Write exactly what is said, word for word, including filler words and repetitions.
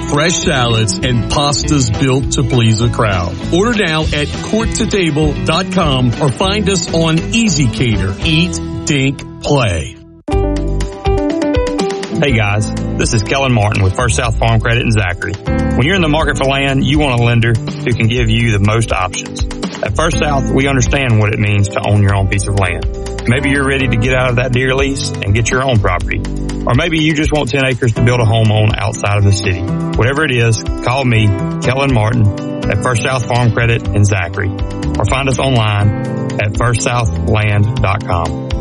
fresh salads, and pastas built to please a crowd. Order now at court to table dot com or find us on Easy Cater. Eat, Dink, Play. Hey guys, this is Kellen Martin with First South Farm Credit in Zachary. When you're in the market for land, you want a lender who can give you the most options. At First South, we understand what it means to own your own piece of land. Maybe you're ready to get out of that deer lease and get your own property. Or maybe you just want ten acres to build a home on outside of the city. Whatever it is, call me, Kellen Martin, at First South Farm Credit in Zachary. Or find us online at first south land dot com.